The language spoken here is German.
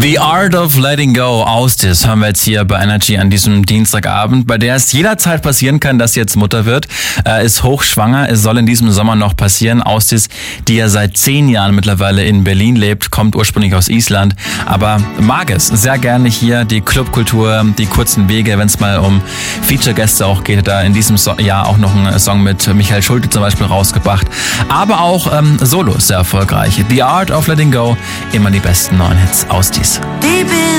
The Art of Letting Go, Austis, hören wir jetzt hier bei Energy an diesem Dienstagabend, bei der es jederzeit passieren kann, dass sie jetzt Mutter wird, ist hochschwanger, es soll in diesem Sommer noch passieren. Austis, die ja seit 10 Jahren mittlerweile in Berlin lebt, kommt ursprünglich aus Island, aber mag es sehr gerne hier, die Clubkultur, die kurzen Wege, wenn es mal um Feature-Gäste auch geht, da in diesem Jahr auch noch einen Song mit Michael Schulte zum Beispiel rausgebracht, aber auch Solo sehr erfolgreich. The Art of Letting Go, immer die besten neuen Hits, Austis.